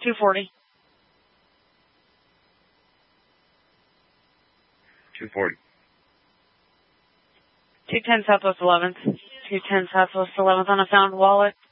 240. 240. 210 Southwest 11th. 210 Southwest 11th on a found wallet.